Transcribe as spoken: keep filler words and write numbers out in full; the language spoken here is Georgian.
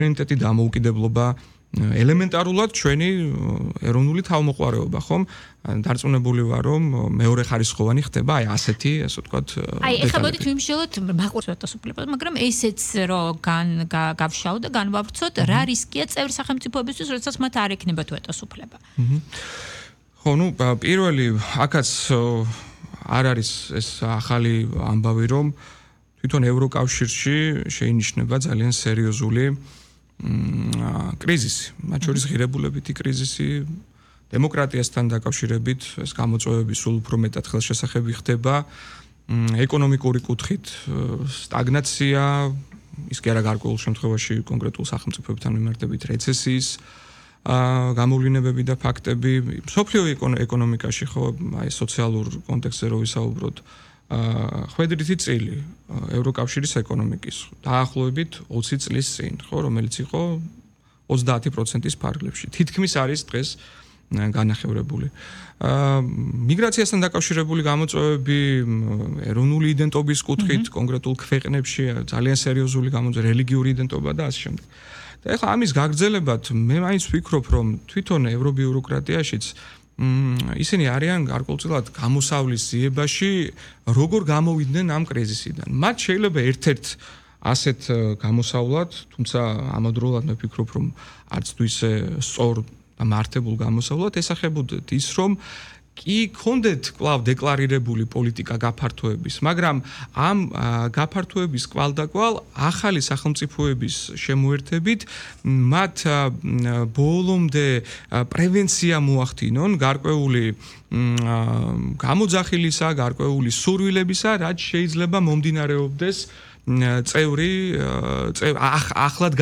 სუვერენიტეტი დამოუკიდებლობა ელემენტარულად ჩვენი ეროვნული თავმოყვარეობა, ხომ? დარწმუნებული ვარ, რომ მეორე ხარისხოვანი ხდება აი ასეთი, ასე ვთქვათ, აი, ეხლა მოდით ვიმსჯელოთ მაყურებელთა თავისუფლებას, მაგრამ ესეც რომ გან გავშავ და განვავრცოთ, რა რისკია წევრი სახელმწიფოებისთვის, როდესაც მათ არ ექნება თუ ეტოსუფლება. ხო, ნუ პირველი აქაც არ არის ეს ახალი ამბავი, რომ თვითონ ევროკავშირში შეინიშნება ძალიან სერიოზული კრიზისი, მათ შორის ღირებულებითი კრიზისი, დემოკრატიასთან დაკავშირებით, ეს გამოწვევები სულ უფრო მეტად ხელშესახები ხდება, ეკონომიკური კუთხით სტაგნაცია, ის კი არა გარკვეულ შემთხვევაში კონკრეტულ სახელმწიფოებთან მიმართებით რეცესიის გამოვლინებები და ფაქტები, მსოფლიო ეკონომიკაში ხო, აი სოციალურ კონტექსტზე რო ვისაუბროთ, ხვედრითი წილი ევროკავშირის ეკონომიკის დაახლოებით ოცი წლის წინ, ხო, რომელიც იყო ოცდაათი პროცენტის ფარგლებში. თითქმის არის დღეს განახევრებული. მიგრაციასთან დაკავშირებული გამოწვევები, ეროვნული იდენტობის კუთხით, კონკრეტულ ქვეყნებში ძალიან სერიოზული გამოწვევები, რელიგიური იდენტობა და ასე შემდეგ. და ეხლა ამის გაგრძელებად მე მაინც ვფიქრობ, რომ თვითონ ევრობიუროკრატიაშიც ისინი არიან გარკვეულწილად გამოსავლის ძიებაში, როგორ გამოვიდნენ ამ კრიზისიდან. მათ შეიძლება ერთ-ერთ ასეთ გამოსავლად, თუმცა ამავდროულად მე ვფიქრობ, რომ არც თუ ისე სწორ და მართებულ გამოსავლად ესახებოდეთ ის, რომ კი ქონდეთ კვლავ დეკლარირებული პოლიტიკა გაფართოების, მაგრამ ამ გაფართოების კვალდაკვალ ახალი სახელმწიფოების შემოერთებით მათ ბოლომდე პრევენცია მოახდინონ გარკვეული გამოძახილისა, გარკვეული სურვილებისა, რაც შეიძლება მომდინარეობდეს წევრი ახლად